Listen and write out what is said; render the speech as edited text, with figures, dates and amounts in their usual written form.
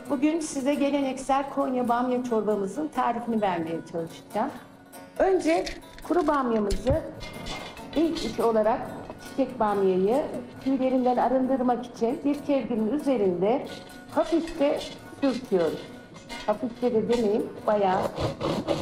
Bugün size geleneksel Konya bamya çorbamızın tarifini vermeye çalışacağım. Önce kuru bamyamızı ilk iş olarak çiçek bamyayı tüylerinden arındırmak için bir kevgirin üzerinde hafifçe sürtüyoruz. Hafifçe de demeyeyim, bayağı